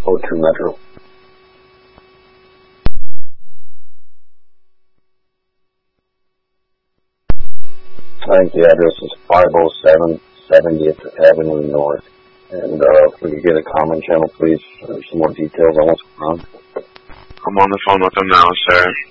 O2 Metro. I think the address is 507 70th Avenue North. And if we could get a comment channel, please, for some more details on what's going on. I'm on the phone with them now, sir.